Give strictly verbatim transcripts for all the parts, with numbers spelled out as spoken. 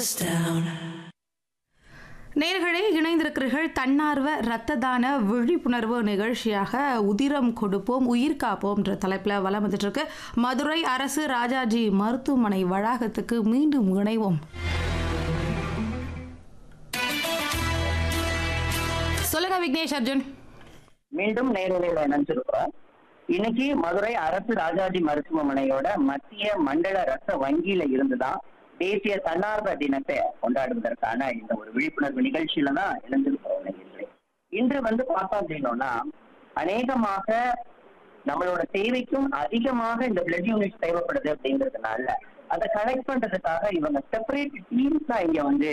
us down. நேயர்களே, இணைந்திருக்கிறீர்கள் தன்னார்வ இரத்த தான விழிப்புணர்வு நிகழ்ச்சியாக உதிரம் கொடுப்போம் உயிர் காப்போம் என்ற தலைப்பில் வலம் வந்துட்டு இருக்கு. மதுரை அரசு ராஜாஜி மருத்துவமனை வளாகத்துக்கு மீண்டும் இணைவோம். சொல்லுங்க விக்னேஷ் அர்ஜுன். மீண்டும் நேரலையில் இணைஞ்சிருக்கிறோம். இன்னைக்கு மதுரை அரசு ராஜாஜி மருத்துவமனையோட மத்திய மண்டல ரத்த வங்கியில இருந்துதான் தேசிய தன்னார்வ தினத்தை கொண்டாடுவதற்கான இந்த ஒரு விழிப்புணர்வு நிகழ்ச்சியில தான் இணைஞ்சிருக்கிறோம். இன்று வந்து பார்த்தோம் அப்படின்னோம்னா, அநேகமாக நம்மளோட தேவைக்கும் அதிகமாக இந்த பிளட் யூனிட் தேவைப்படுது அப்படிங்கிறதுனால அதை கலெக்ட் பண்றதுக்காக இவங்க செப்பரேட் டீம்ஸ் தான் இங்க வந்து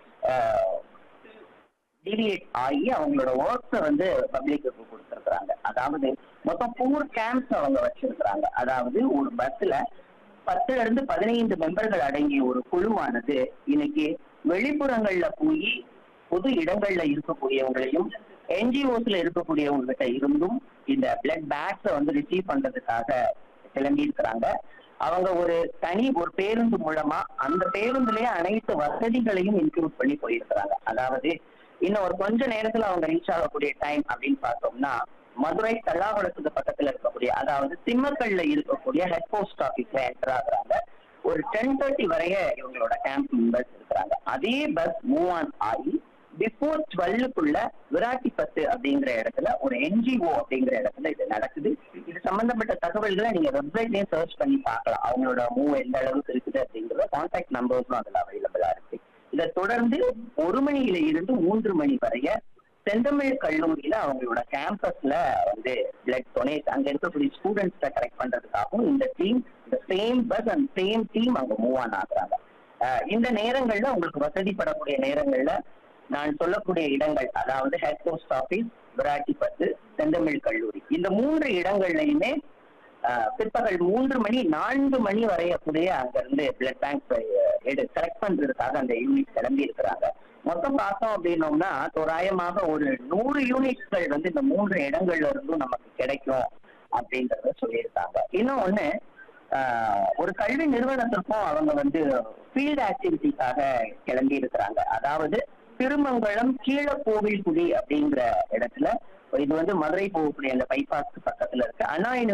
டிவியேட் ஆகி அவங்களோட ஒர்க்ஸை வந்து பப்ளிக்கு கொடுத்துருக்குறாங்க. அதாவது மொத்தம் ஃபோர் கேம்ப்ஸ் அவங்க வச்சிருக்கிறாங்க. அதாவது ஒரு பஸ்ல பத்துல இருந்து பதினைந்து மெம்பர்கள் அடங்கிய ஒரு குழுவானது இன்னைக்கு வெளிப்புறங்கள்ல போய் பொது இடங்கள்ல இருக்கக்கூடியவங்களையும் என்ஜிஓஸ்ல இருக்கக்கூடியவங்ககிட்ட இருந்தும் இந்த பிளட் பேக்ஸை வந்து ரிசீவ் பண்றதுக்காக கிளம்பி இருக்கிறாங்க. அவங்க ஒரு தனி ஒரு பேருந்து மூலமா அந்த பேருந்துலயே அனைத்து வசதிகளையும் இன்க்ளூட் பண்ணி போயிருக்கிறாங்க. அதாவது இன்னும் ஒரு கொஞ்ச நேரத்துல அவங்க ரீச் ஆகக்கூடிய டைம் அப்படின்னு பார்த்தோம்னா, மதுரை தல்லாகுளத்துக்கு பக்கத்துல இருக்கக்கூடிய, அதாவது திம்மக்கல்ல இருக்கக்கூடிய ஹெட் போஸ்ட் ஆபீஸ்ல என்டர் ஆகுறாங்க. ஒரு டென் தேர்ட்டி வரைய இவங்களோட கேம்ப் மெம்பர்ஸ் இருக்கிறாங்க. அதே பஸ் மூவ் ஆன் ஆகி பிஃபோர் டுவெல்லுக்குள்ள விராட்டிப்பத்து அப்படிங்கிற இடத்துல ஒரு என்ஜிஓ அப்படிங்கிற இடத்துல இது நடக்குது. இது சம்பந்தப்பட்ட தகவல்களை நீங்க வெப்சைட்லயும் சர்ச் பண்ணி பார்க்கலாம். அவங்களோட மூவ் எந்த அளவுக்கு இருக்குது அப்படிங்கிற கான்டாக்ட் நம்பர்ஸும் அதுல அவைலபிளா இருக்கு. இதை தொடர்ந்து ஒரு மணியில இருந்து மூன்று மணி வரைய செந்தமிழ் கல்லூரியில அவங்களோட கேம்பஸ்ல வந்து பிளட் டொனேட் அங்க இருக்கக்கூடிய ஸ்டூடெண்ட்ஸை கலெக்ட் பண்றதுக்காகவும் இந்த டீம் இந்த same bus and same team அங்க மூவ் ஆன் ஆகுறாங்க. இந்த நேரங்கள்ல உங்களுக்கு வசதிப்படக்கூடிய நேரங்கள்ல நான் சொல்லக்கூடிய இடங்கள், அதாவது ஹெட் போஸ்ட் ஆபீஸ், விராட்டிப்பத்து, செந்தமிழ் கல்லூரி, இந்த மூன்று இடங்கள்லயுமே பிற்பகல் மூன்று மணி நான்கு மணி வரையக்கூடிய அங்க இருந்து பிளட் பேங்க் எடு கலெக்ட் பண்றதுக்காக அந்த யூனிட் கிளம்பி இருக்கிறாங்க. மொத்தம் பார்த்தோம் அப்படின்னோம்னா தோராயமாக ஒரு நூறு யூனிட்கள் வந்து இந்த மூன்று இடங்கள்ல இருந்தும் நமக்கு கிடைக்கும் அப்படின்றத சொல்லியிருக்காங்க. இன்னும் ஒண்ணு, ஆஹ் ஒரு கல்வி நிறுவனத்திற்கும் அவங்க வந்து ஃபீல்டு ஆக்டிவிட்டிக்காக கிளம்பி இருக்கிறாங்க. அதாவது திருமங்கலம் கீழக்கோவில்குடி அப்படிங்கிற இடத்துல, இது வந்து மதுரை போகக்கூடிய அந்த பைபாஸ்க்கு பக்கத்துல இருக்கு. அண்ணா